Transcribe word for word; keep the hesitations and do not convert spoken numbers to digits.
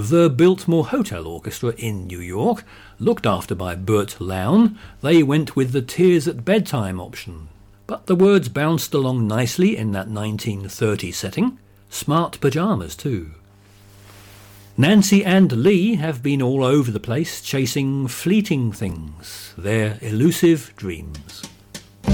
the Biltmore Hotel Orchestra in New York, looked after by Burt Lown, they went with the Tears at Bedtime option. But the words bounced along nicely in that nineteen thirty setting. Smart pyjamas too. Nancy and Lee have been all over the place chasing fleeting things, their elusive dreams.